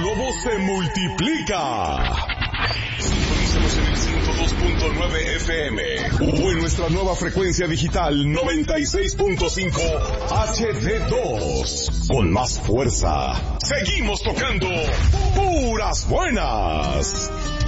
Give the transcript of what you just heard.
globo se multiplica. Sintonízanos en el 102.9 FM o en nuestra nueva frecuencia digital 96.5 HD2. Con más fuerza, seguimos tocando puras buenas.